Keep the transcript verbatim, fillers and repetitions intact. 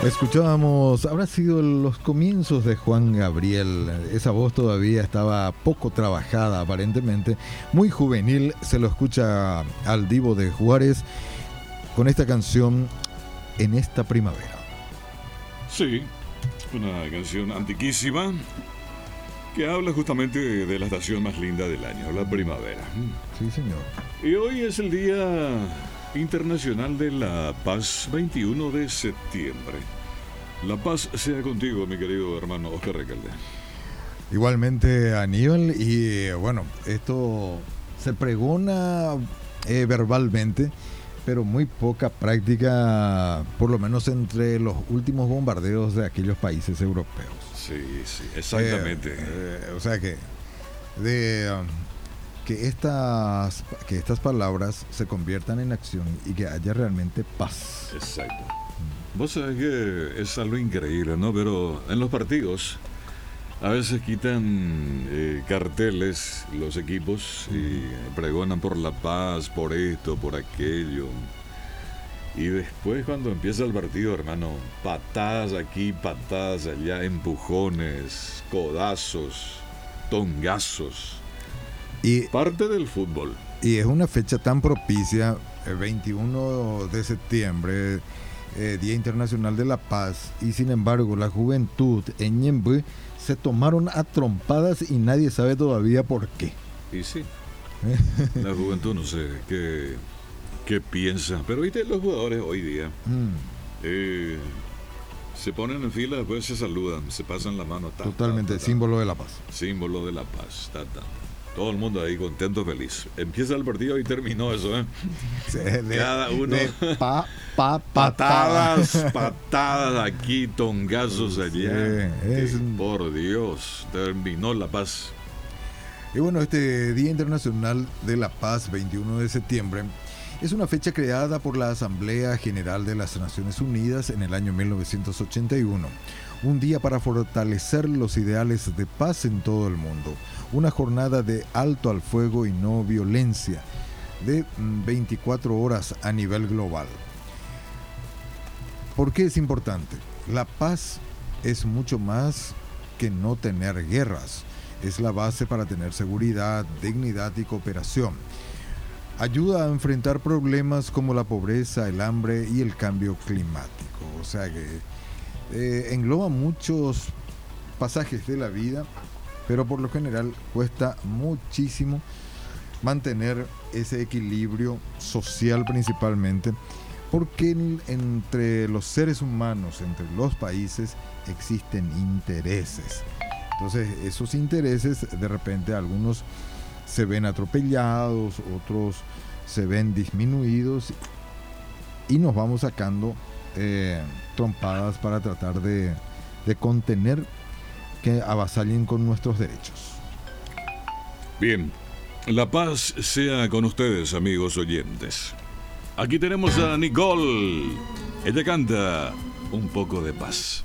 Escuchábamos, habrá sido los comienzos de Juan Gabriel. Esa voz todavía estaba poco trabajada aparentemente, muy juvenil. Se lo escucha al Divo de Juárez con esta canción En esta primavera. Sí, una canción antiquísima que habla justamente de la estación más linda del año, la primavera. Sí, señor. Y hoy es el Día Internacional de la Paz, veintiuno de septiembre. La paz sea contigo, mi querido hermano Oscar Recalde. Igualmente, Aníbal, y bueno, esto se pregona eh, verbalmente, pero muy poca práctica, por lo menos entre los últimos bombardeos de aquellos países europeos. Sí, sí, exactamente. Eh, eh, o sea que de um, que estas que estas palabras se conviertan en acción y que haya realmente paz. Exacto. Vos sabés que es algo increíble, ¿no? Pero en los partidos a veces quitan eh, carteles los equipos y pregonan por la paz, por esto, por aquello. Y después cuando empieza el partido, hermano, patadas aquí, patadas allá, empujones, codazos, tongazos. Y parte del fútbol. Y es una fecha tan propicia, el veintiuno de septiembre, eh, Día Internacional de la Paz, y sin embargo la juventud en Ñemby se tomaron a trompadas y nadie sabe todavía por qué. Y sí, la juventud no sé qué, qué piensa, pero viste los jugadores hoy día mm. eh, se ponen en fila, después se saludan, se pasan la mano. Ta, Totalmente, ta, ta, ta. Símbolo de la paz. Símbolo de la paz, ta, ta. Todo el mundo ahí contento, feliz. Empieza el partido y terminó eso, ¿eh? Sí, de, cada uno. Pa, pa, patadas, patadas aquí, tongazos allá. Sí, es... Por Dios, terminó la paz. Y bueno, este Día Internacional de la Paz, veintiuno de septiembre, es una fecha creada por la Asamblea General de las Naciones Unidas en el año mil novecientos ochenta y uno. Un día para fortalecer los ideales de paz en todo el mundo. Una jornada de alto al fuego y no violencia de veinticuatro horas a nivel global. ¿Por qué es importante? La paz es mucho más que no tener guerras. Es la base para tener seguridad, dignidad y cooperación. Ayuda a enfrentar problemas como la pobreza, el hambre y el cambio climático. O sea que eh, engloba muchos pasajes de la vida, pero por lo general cuesta muchísimo mantener ese equilibrio social principalmente, porque en, entre los seres humanos, entre los países, existen intereses. Entonces esos intereses de repente algunos se ven atropellados, otros se ven disminuidos y nos vamos sacando eh, trompadas para tratar de, de contener que avasallen con nuestros derechos. Bien, la paz sea con ustedes, amigos oyentes. Aquí tenemos a Nicole. Ella canta Un poco de paz.